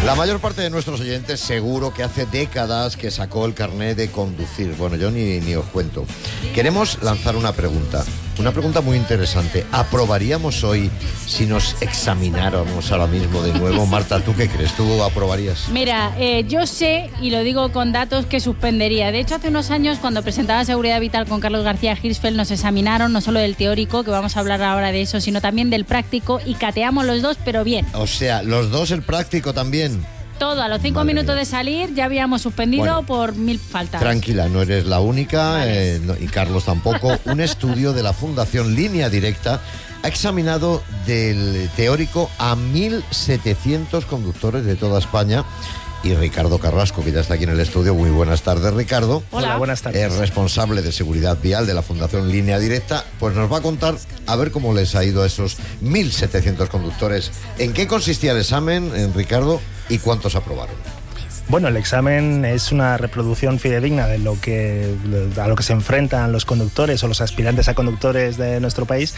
La mayor parte de nuestros oyentes seguro que hace décadas que sacó el carnet de conducir. Bueno, yo ni os cuento. Queremos lanzar una pregunta muy interesante. ¿Aprobaríamos hoy si nos examináramos ahora mismo de nuevo? Marta, ¿tú qué crees? ¿Tú aprobarías? Mira, yo sé, y lo digo con datos, que suspendería. De hecho, hace unos años, cuando presentaba Seguridad Vital con Carlos García Hirschfeld, nos examinaron no solo del teórico, que vamos a hablar ahora de eso, sino también del práctico, y cateamos los dos, pero bien. O sea, los dos el práctico también. Todo, a los 5 minutos de salir ya habíamos suspendido por 1000 faltas. Tranquila, no eres la única, vale. Y Carlos tampoco. Un estudio de la Fundación Línea Directa ha examinado del teórico a 1.700 conductores de toda España. Y Ricardo Carrasco, que ya está aquí en el estudio. Muy buenas tardes, Ricardo. Hola, buenas tardes. Es responsable de seguridad vial de la Fundación Línea Directa. Pues nos va a contar a ver cómo les ha ido a esos 1.700 conductores. ¿En qué consistía el examen, Ricardo, y cuántos aprobaron? Bueno, el examen es una reproducción fidedigna de a lo que se enfrentan los conductores o los aspirantes a conductores de nuestro país.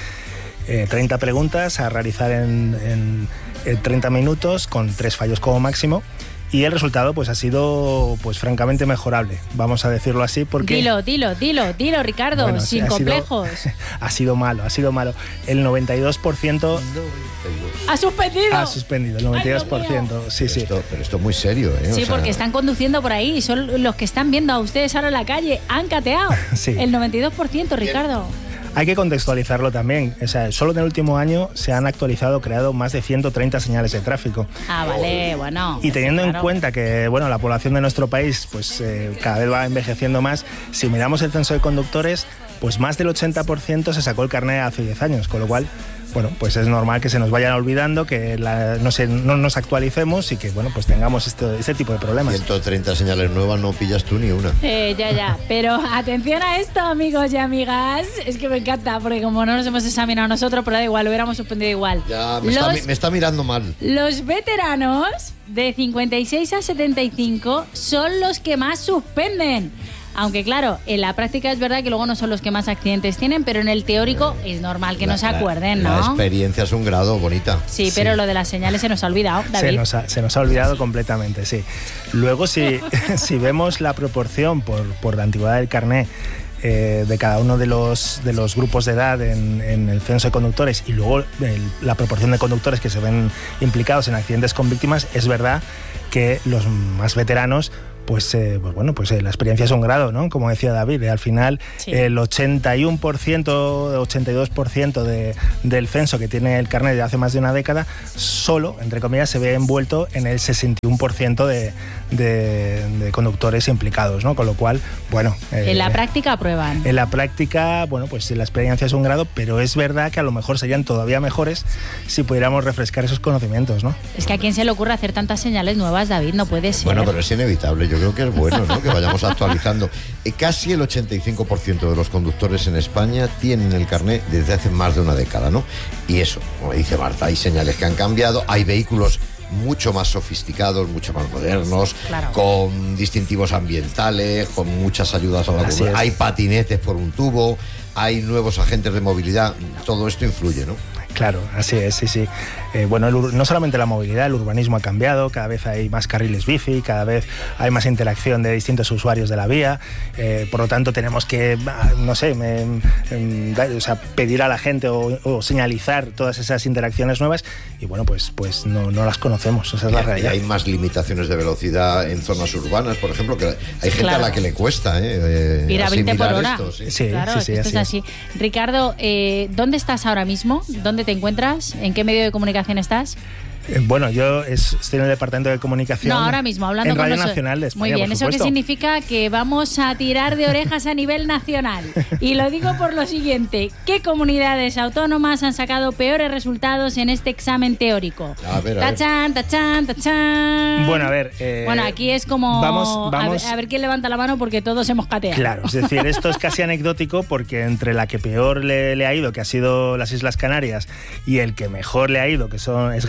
30 preguntas a realizar en 30 minutos con 3 fallos como máximo. Y el resultado pues ha sido pues francamente mejorable, vamos a decirlo así, porque... Dilo, Ricardo, bueno, sin complejos. Ha sido malo. El 92%... ¿Ha suspendido? Ha suspendido, el 92%, sí. Pero esto es muy serio, ¿eh? Sí, porque están conduciendo por ahí, son los que están viendo a ustedes ahora en la calle, han cateado. Sí. El 92%, Ricardo. Hay que contextualizarlo también. O sea, solo en el último año se han creado más de 130 señales de tráfico. Ah, vale, bueno. Y teniendo en cuenta que, bueno, la población de nuestro país pues cada vez va envejeciendo más, si miramos el censo de conductores, pues más del 80% se sacó el carnet hace 10 años, con lo cual, bueno, pues es normal que se nos vayan olvidando, que no nos actualicemos y que, bueno, pues tengamos este tipo de problemas. 130 señales nuevas, no pillas tú ni una. Ya. Pero atención a esto, amigos y amigas. Es que me encanta, porque como no nos hemos examinado nosotros, pero da igual, lo hubiéramos suspendido igual. Ya, me está mirando mal. Los veteranos de 56 a 75 son los que más suspenden. Aunque claro, en la práctica es verdad que luego no son los que más accidentes tienen, pero en el teórico es normal que no se acuerden, ¿no? La experiencia es un grado, bonita. Sí, pero lo de las señales se nos ha olvidado, David. Se nos ha olvidado completamente, sí. Luego, si vemos la proporción por la antigüedad del carné de cada uno de los grupos de edad en el censo de conductores, y luego la proporción de conductores que se ven implicados en accidentes con víctimas, es verdad que los más veteranos pues la experiencia es un grado, ¿no? Como decía David, al final sí. El 81%, 82% del censo que tiene el carnet de hace más de una década, solo, entre comillas, se ve envuelto en el 61% de conductores implicados, ¿no? Con lo cual, bueno... en la práctica aprueban. En la práctica, bueno, pues la experiencia es un grado, pero es verdad que a lo mejor serían todavía mejores si pudiéramos refrescar esos conocimientos, ¿no? Es que a quién se le ocurre hacer tantas señales nuevas, David, no puede ser. Bueno, pero es inevitable. Yo creo que es bueno, ¿no? Que vayamos actualizando. Casi el 85% de los conductores en España tienen el carnet desde hace más de una década, ¿no? Y eso, como dice Marta, hay señales que han cambiado, hay vehículos mucho más sofisticados, mucho más modernos, claro, con distintivos ambientales, con muchas ayudas a la comunidad. Hay patinetes por un tubo, hay nuevos agentes de movilidad, todo esto influye, ¿no? Claro, así es, sí. Bueno, no solamente la movilidad, el urbanismo ha cambiado, cada vez hay más carriles bici, cada vez hay más interacción de distintos usuarios de la vía, por lo tanto tenemos que, no sé, pedir a la gente o señalizar todas esas interacciones nuevas y bueno, pues no las conocemos, esa es la realidad. Hay más limitaciones de velocidad en zonas urbanas, por ejemplo, que hay gente a la que le cuesta ir a 20 por hora. Esto, sí. Sí, claro, sí, esto es así. Ricardo, ¿dónde estás ahora mismo? ¿Dónde te encuentras? ¿En qué medio de comunicación estás? Bueno, yo estoy en el departamento de comunicación. No, ahora mismo, hablando en con Radio Nacional de España. Muy bien, ¿eso qué significa? Que vamos a tirar de orejas a nivel nacional. Y lo digo por lo siguiente: ¿qué comunidades autónomas han sacado peores resultados en este examen teórico? A ver. Tachán. Bueno, a ver. Bueno, aquí es como. Vamos. A ver quién levanta la mano porque todos hemos cateado. Claro, es decir, esto es casi anecdótico porque entre la que peor le ha ido, que ha sido las Islas Canarias, y el que mejor le ha ido, que es Galicia,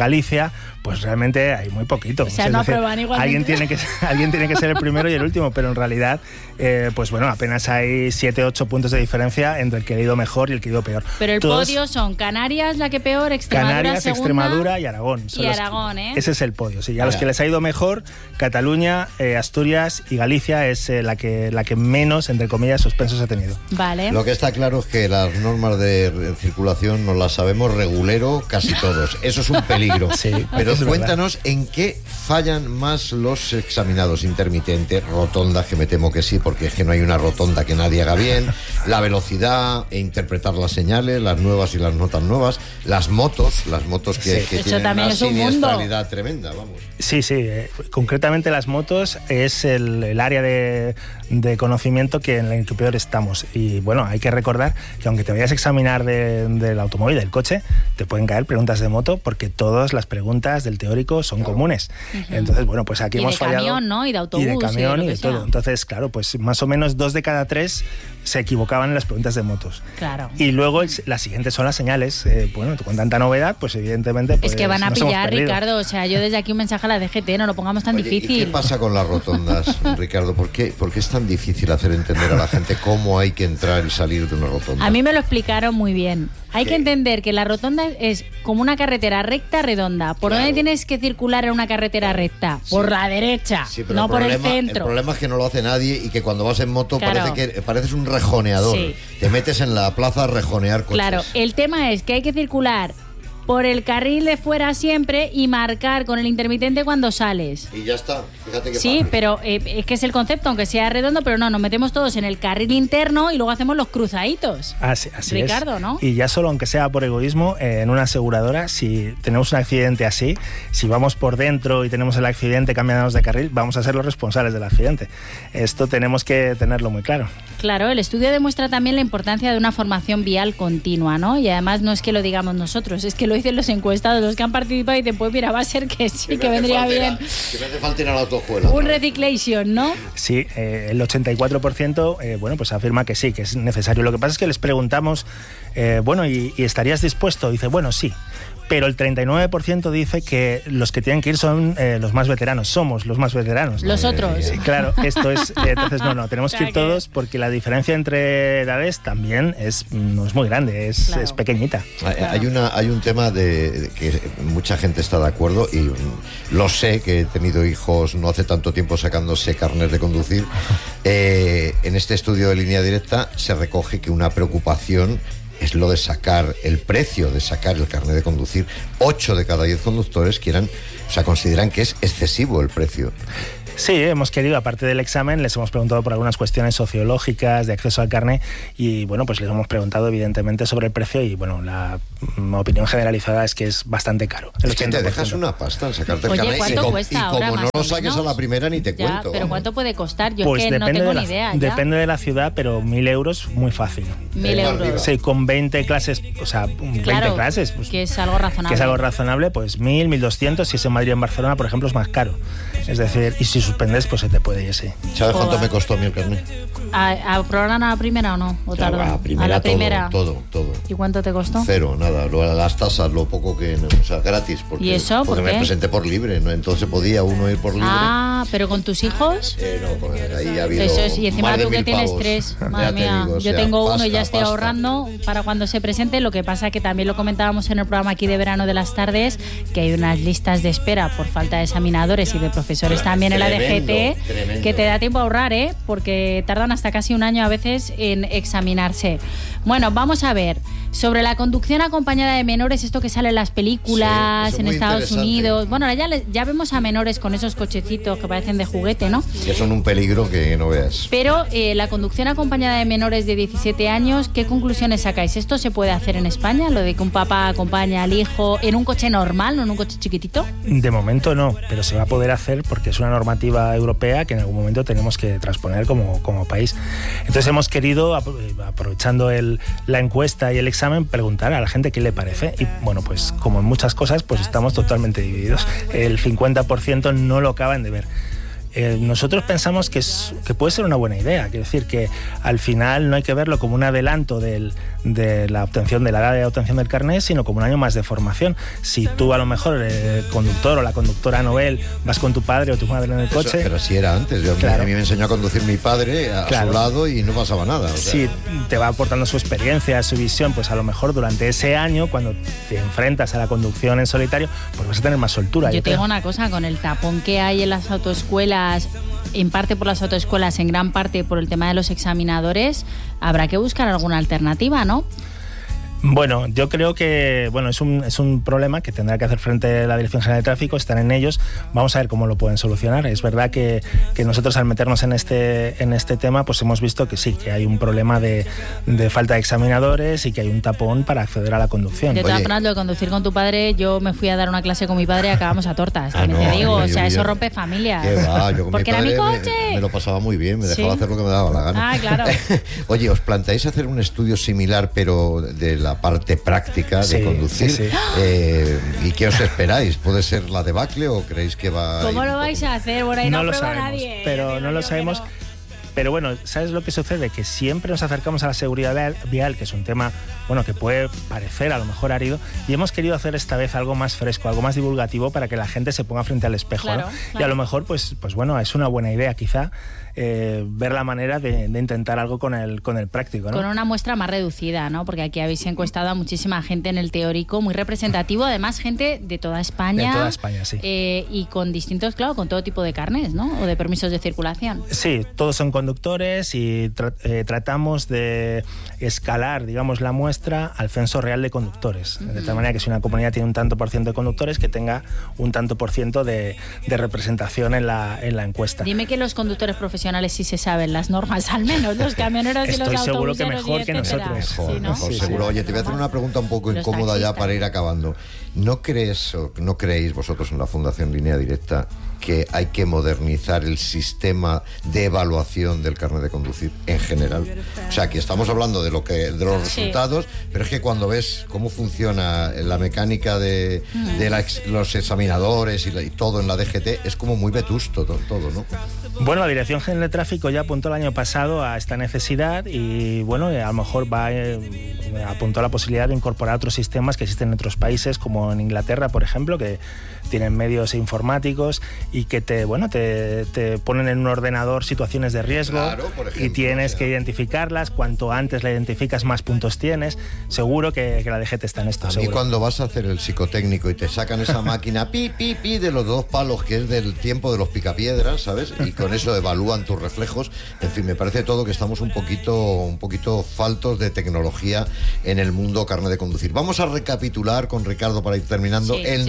teoría, pues realmente hay muy poquito. O sea, no aprueban igualmente. Alguien tiene que ser el primero y el último, pero en realidad, pues bueno, apenas hay 7-8 puntos de diferencia entre el que ha ido mejor y el que ha ido peor. Pero el podio son Canarias, la que peor, Extremadura, Canarias, segunda, Extremadura y Aragón. Aragón, ¿eh? Ese es el podio, sí. Y a los que les ha ido mejor, Cataluña, Asturias y Galicia es la que menos, entre comillas, suspensos ha tenido. Vale. Lo que está claro es que las normas de circulación nos las sabemos regulero casi todos. Eso es un peligro. Sí, pero es cuéntanos en qué fallan más los examinados: intermitentes, rotondas, que me temo que sí, porque es que no hay una rotonda que nadie haga bien, la velocidad e interpretar las señales, las nuevas y las no tan nuevas, las motos que tienen una siniestralidad tremenda, vamos. Sí, concretamente las motos es el área de conocimiento en el que peor estamos. Y bueno, hay que recordar que aunque te vayas a examinar del automóvil, del coche, te pueden caer preguntas de moto, porque todas las preguntas del teórico son comunes. Entonces, bueno, pues aquí hemos fallado. Y de camión, ¿no? Y de autobús. Y de camión y de todo. Sea. Entonces, claro, pues más o menos 2 de cada 3 se equivocaban en las preguntas de motos. Claro. Y luego las siguientes son las señales. Bueno, con tanta novedad, pues evidentemente... Pues, es que van a pillar, Ricardo. O sea, yo desde aquí un mensaje a la DGT, no lo pongamos tan difícil. ¿Y qué pasa con las rotondas, Ricardo? ¿Por qué es tan difícil hacer entender a la gente cómo hay que entrar y salir de una rotonda? A mí me lo explicaron muy bien. Hay que entender que la rotonda es como una carretera recta, redonda. ¿Por dónde tienes que circular en una carretera recta? Por la derecha, no por el centro. El problema es que no lo hace nadie y que cuando vas en moto pareces un rejoneador. Sí. Te metes en la plaza a rejonear coches. Claro, el tema es que hay que circular por el carril de fuera siempre y marcar con el intermitente cuando sales. Y ya está, fíjate que sí, pero es que es el concepto, aunque sea redondo, pero no, nos metemos todos en el carril interno y luego hacemos los cruzaditos. Así Ricardo, es. ¿no? Y ya solo, aunque sea por egoísmo, en una aseguradora, si tenemos un accidente así, si vamos por dentro y tenemos el accidente cambiándonos de carril, vamos a ser los responsables del accidente. Esto tenemos que tenerlo muy claro. Claro, el estudio demuestra también la importancia de una formación vial continua, ¿no? Y además no es que lo digamos nosotros, es que lo dicen los encuestados, los que han participado, y dicen, pues mira, va a ser que sí, que vendría bien. Que me hace falta ir a la autoescuela. Un reciclation, ¿no? Sí, el 84% bueno, pues afirma que sí, que es necesario. Lo que pasa es que les preguntamos, bueno, ¿y estarías dispuesto? Dice, bueno, sí. Pero el 39% dice que los que tienen que ir son los más veteranos, somos los más veteranos. Los otros. Claro, esto es... Entonces, no, tenemos que ir todos, porque la diferencia entre edades también no es muy grande, es pequeñita. Hay un tema de que mucha gente está de acuerdo, y lo sé, que he tenido hijos no hace tanto tiempo sacándose carnet de conducir. En este estudio de Línea Directa se recoge que una preocupación es lo de sacar el precio de sacar el carnet de conducir. 8 de cada 10 conductores consideran que es excesivo el precio. Sí, hemos querido, aparte del examen, les hemos preguntado por algunas cuestiones sociológicas de acceso al carnet, y bueno, pues les hemos preguntado evidentemente sobre el precio, y bueno, la opinión generalizada es que es bastante caro. Es que te dejas una pasta en sacarte el carnet, ¿cuánto cuesta y ahora, como no lo saques a la primera ni te cuento. Pero ¿cuánto puede costar? Yo pues es que no tengo ni idea. Depende de la ciudad, pero 1.000 euros muy fácil. 1.000 euros. Sí, con 20 clases, o sea, 20 clases. Pues, que es algo razonable. Que es algo razonable, pues 1.000, 1.200, si es en Madrid o en Barcelona, por ejemplo, es más caro. Es decir, y si suspendes, pues se te puede ir, sí. ¿Sabes cuánto me costó a mí el carnet? ¿A probar a la primera o no? ¿O tarda? A la primera. Todo. ¿Y cuánto te costó? 0, nada. Las tasas, lo poco que... O sea, gratis. Porque, ¿Y eso? Porque me presenté por libre, ¿no? Entonces podía uno ir por libre. Ah, ¿pero con tus hijos? No, ahí ha habido... Eso es, y encima tú que tienes pavos. 3. Madre mía, digo, yo tengo uno y ya estoy ahorrando para cuando se presente. Lo que pasa que también lo comentábamos en el programa aquí de verano de las tardes, que hay unas listas de espera por falta de examinadores y de profesores también en la DGT, que te da tiempo a ahorrar, porque tardan hasta casi un año a veces en examinarse. Bueno, vamos a ver. Sobre la conducción acompañada de menores, esto que sale en las películas, en Estados Unidos. Bueno, ya vemos a menores con esos cochecitos que parecen de juguete, ¿no? Que son un peligro que no veas. Pero la conducción acompañada de menores de 17 años, ¿qué conclusiones sacáis? ¿Esto se puede hacer en España? Lo de que un papá acompaña al hijo en un coche normal, no en un coche chiquitito. De momento no, pero se va a poder hacer porque es una normativa europea que en algún momento tenemos que transponer como país. Entonces hemos querido, aprovechando la encuesta y el examen, preguntar a la gente qué le parece, y bueno, pues como en muchas cosas, pues estamos totalmente divididos. El 50% no lo acaban de ver. Nosotros pensamos que puede ser una buena idea, quiero decir que al final no hay que verlo como un adelanto del la obtención de la edad de obtención del carnet, sino como un año más de formación. Si tú a lo mejor el conductor o la conductora novel vas con tu padre o tu madre en el coche... Pero si era antes, a mí me enseñó a conducir mi padre a su lado y no pasaba nada. Sí, te va aportando su experiencia, su visión, pues a lo mejor durante ese año, cuando te enfrentas a la conducción en solitario, pues vas a tener más soltura. Yo te digo una cosa, con el tapón que hay en las autoescuelas, en parte por las autoescuelas, en gran parte por el tema de los examinadores, habrá que buscar alguna alternativa, ¿no? Bueno, yo creo que es un problema que tendrá que hacer frente la Dirección General de Tráfico, están en ellos, vamos a ver cómo lo pueden solucionar. Es verdad que nosotros al meternos en este tema pues hemos visto que sí, que hay un problema de falta de examinadores y que hay un tapón para acceder a la conducción. De todas formas, lo de conducir con tu padre, yo me fui a dar una clase con mi padre y acabamos a tortas, también te digo, o sea, eso rompe familias. ¿Qué va? Yo con porque mi padre era mi coche. Me lo pasaba muy bien, me dejaba hacer lo que me daba la gana. Ah, claro. Oye, ¿os planteáis hacer un estudio similar pero de la parte práctica de conducir? Sí. ¿Y qué os esperáis? ¿Puede ser la debacle o creéis que va ¿Cómo lo vais a hacer? Bueno, ahí no lo sabemos, nadie. Pero no lo sabemos. Pero bueno, ¿sabes lo que sucede? Que siempre nos acercamos a la seguridad vial, que es un tema, bueno, que puede parecer a lo mejor árido, y hemos querido hacer esta vez algo más fresco, algo más divulgativo para que la gente se ponga frente al espejo, claro, ¿no? claro. Y a lo mejor, pues bueno, es una buena idea quizá ver la manera de intentar algo con el práctico, ¿no? Con una muestra más reducida, ¿no? Porque aquí habéis encuestado a muchísima gente en el teórico, muy representativo, además gente de toda España. De toda España, sí. Y con distintos, claro, con todo tipo de carnets, ¿no? O de permisos de circulación. Sí, todos son conductores y tratamos de escalar, digamos, la muestra al censo real de conductores. De tal manera que si una comunidad tiene un tanto por ciento de conductores, que tenga un tanto por ciento de representación en la encuesta. Dime que los conductores profesionales sí se saben las normas, al menos los camioneros y los autobuseros. Estoy seguro que mejor que nosotros. Mejor, sí, ¿no? mejor, Sí, seguro. sí. Oye, te voy a hacer una pregunta un poco Los incómoda taxistas. ya para ir acabando. ¿No creéis vosotros en la Fundación Línea Directa que hay que modernizar el sistema de evaluación del carnet de conducir en general? O sea, que estamos hablando de los resultados, pero es que cuando ves cómo funciona la mecánica de los examinadores y todo en la DGT, es como muy vetusto todo, ¿no? Bueno, la Dirección General de Tráfico ya apuntó el año pasado a esta necesidad y, bueno, a lo mejor apuntó a la posibilidad de incorporar otros sistemas que existen en otros países, como en Inglaterra, por ejemplo, que tienen medios informáticos y que te ponen en un ordenador situaciones de riesgo, claro, por ejemplo, y tienes que identificarlas. Cuanto antes la identificas, más puntos tienes. Seguro que la DGT está en esto. A mí seguro. cuando vas a hacer el psicotécnico y te sacan esa máquina pi de los 2 palos, que es del tiempo de los picapiedras, ¿sabes? Y con eso evalúan tus reflejos. En fin, me parece todo que estamos un poquito faltos de tecnología en el mundo carnet de conducir. Vamos a recapitular con Ricardo para ir terminando. Sí, el sí,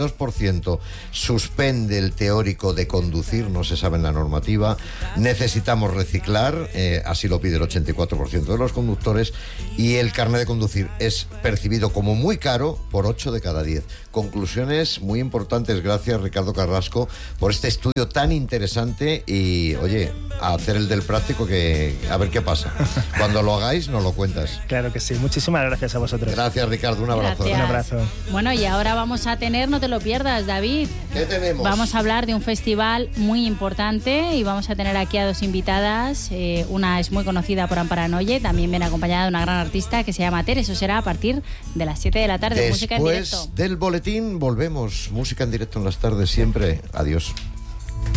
92% suspende el teórico de conducir, no se sabe en la normativa. Necesitamos reciclar, así lo pide el 84% de los conductores, y el carnet de conducir es percibido como muy caro por 8 de cada 10. Conclusiones muy importantes. Gracias, Ricardo Carrasco, por este estudio tan interesante y, oye, a hacer el del práctico, que a ver qué pasa. Cuando lo hagáis, nos lo cuentas. Claro que sí. Muchísimas gracias a vosotros. Gracias, Ricardo. Un abrazo. Gracias. Un abrazo. Bueno, y ahora vamos a tener, no te lo pierdas, David. ¿Qué tenemos? Vamos a hablar de un festival muy importante y vamos a tener aquí a 2 invitadas. Una es muy conocida por Amparanoye, también viene acompañada de una gran artista que se llama Tere. Eso será a partir de las 7 de la tarde. Música en directo. Después del boletín volvemos. Música en directo en las tardes siempre. Adiós.